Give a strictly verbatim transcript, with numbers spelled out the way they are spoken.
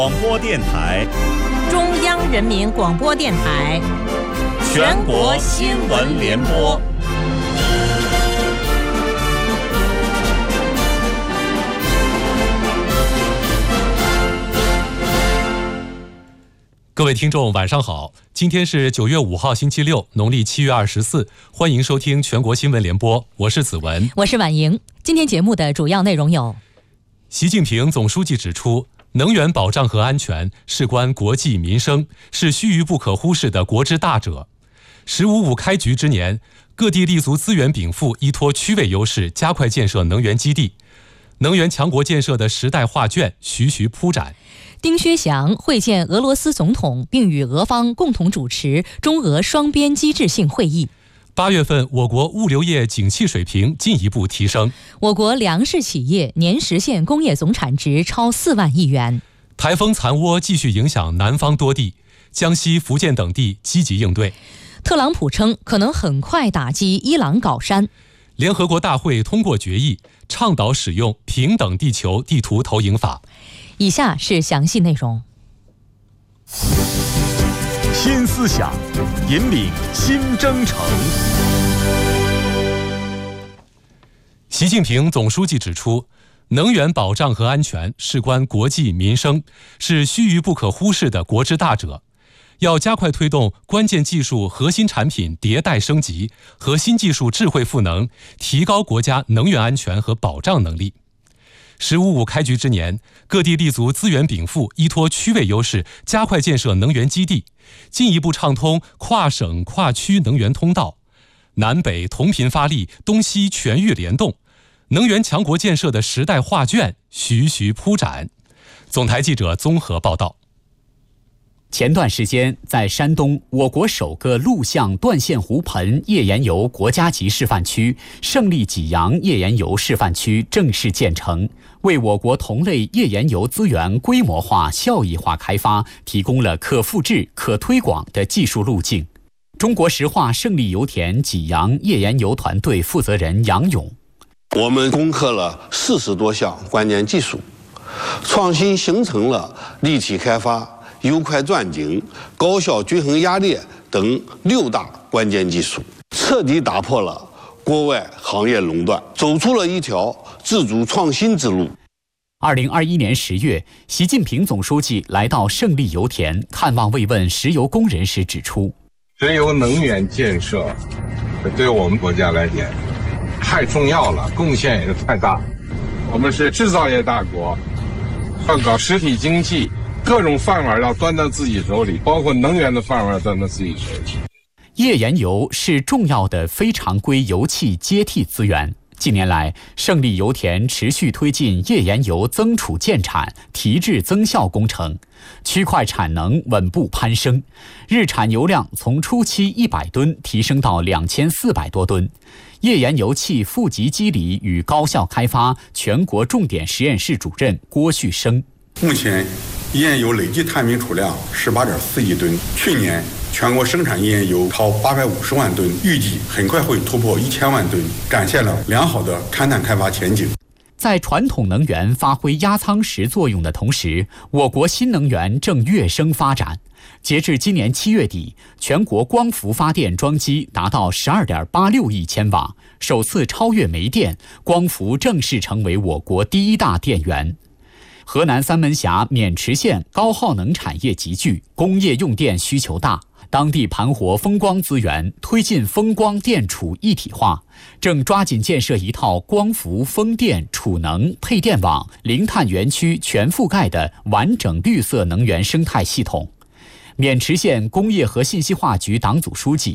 广播电台， 中央人民广播电台， 全国新闻联播。 各位听众晚上好，今天是九月五号星期六，农历七月二十四，欢迎收听全国新闻联播，我是子文， 我是婉莹。今天节目的主要内容有： 习近平总书记指出，能源保障和安全事关国计民生，是须臾不可忽视的国之大者。十五五开局之年，各地立足资源禀赋，依托区位优势，加快建设能源基地，能源强国建设的时代画卷徐徐铺展。 丁薛祥会见俄罗斯总统，并与俄方共同主持中俄双边机制性会议。 八月份，我国物流业景气水平进一步提升。 我国粮食企业年实现工业总产值超四万亿元。 台风残涡继续影响南方多地，江西、福建等地积极应对。 特朗普称可能很快打击伊朗搞山。 联合国大会通过决议，倡导使用平等地球地图投影法。 以下是详细内容。 新思想，引领新征程。 习近平总书记指出，能源保障和安全事关国计民生，是须臾不可忽视的国之大者。要加快推动关键技术核心产品迭代升级和新技术智慧赋能，提高国家能源安全和保障能力。十五五开局之年，各地立足资源禀赋，依托区位优势，加快建设能源基地，进一步畅通跨省跨区能源通道，南北同频发力，东西全域联动，能源强国建设的时代画卷徐徐铺展。总台记者综合报道。 前段时间，在山东，我国首个陆相断线湖盆页岩油国家级示范区胜利济阳页岩油示范区正式建成，为我国同类页岩油资源规模化、效益化开发提供了可复制、可推广的技术路径。中国石化胜利油田济阳页岩油团队负责人杨勇： 我们攻克了四十多项关键技术，创新形成了立体开发、油快钻井、高效均衡压裂等六大关键技术，彻底打破了国外行业垄断，走出了一条自主创新之路。 二零二一年十月，习近平总书记来到胜利油田看望慰问石油工人时指出， 石油能源建设对我们国家来讲太重要了，贡献也是太大。我们是制造业大国，要搞实体经济，各种饭碗要端到自己手里，包括能源的饭碗要端到自己手里。 页岩油是重要的非常规油气接替资源。近年来，胜利油田持续推进页岩油增储建产、提质增效工程，区块产能稳步攀升，日产油量从初期一百吨提升到两千四百多吨。页岩油气负极机理与高效开发全国重点实验室主任郭旭生： 目前页岩油累计探明储量十八点四亿吨，去年全国生产页岩油超八百五十万吨，预计很快会突破一千万吨，展现了良好的勘探开发前景。 在传统能源发挥压舱石作用的同时，我国新能源正跃升发展。截至今年七月底，全国光伏发电装机达到十二点八六亿千瓦，首次超越煤电，光伏正式成为我国第一大电源。河南三门峡渑池县高耗能产业集聚，工业用电需求大，当地盘活风光资源，推进风光电储一体化，正抓紧建设一套光伏、风电、储能、配电网、零碳园区全覆盖的完整绿色能源生态系统。渑池县工业和信息化局党组书记、